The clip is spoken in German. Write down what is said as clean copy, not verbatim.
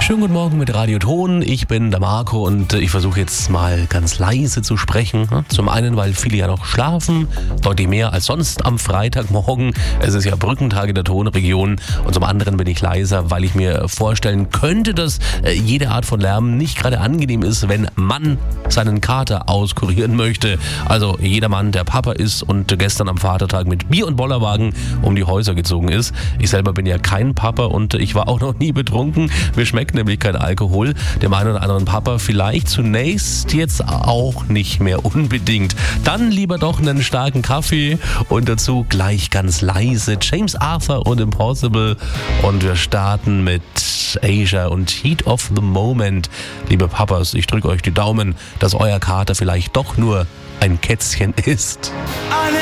Schönen guten Morgen mit Radio Ton. Ich bin der Marco und ich versuche jetzt mal ganz leise zu sprechen. Zum einen, weil viele ja noch schlafen, deutlich mehr als sonst am Freitagmorgen. Es ist ja Brückentag in der Tonregion. Und zum anderen bin ich leiser, weil ich mir vorstellen könnte, dass jede Art von Lärm nicht gerade angenehm ist, wenn man seinen Kater auskurieren möchte. Also jeder Mann, der Papa ist und gestern am Vatertag mit Bier- und Bollerwagen um die Häuser gezogen ist. Ich selber bin ja kein Papa und ich war auch noch nie betrunken. Mir schmeckt nämlich kein Alkohol. Dem einen oder anderen Papa vielleicht zunächst jetzt auch nicht mehr unbedingt. Dann lieber doch einen starken Kaffee und dazu gleich ganz leise James Arthur und Impossible. Und wir starten mit Asia und Heat of the Moment. Liebe Papas, ich drücke euch die Daumen, dass euer Kater vielleicht doch nur ein Kätzchen ist. Alle